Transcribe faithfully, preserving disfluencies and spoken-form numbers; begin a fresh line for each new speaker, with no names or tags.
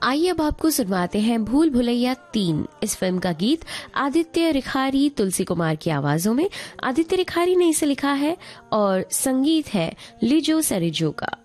आइए अब आपको सुनवाते हैं भूल भुलैया तीन। इस फिल्म का गीत आदित्य रिखारी, तुलसी कुमार की आवाजों में। आदित्य रिखारी ने इसे लिखा है और संगीत है लिजो सरिजो का।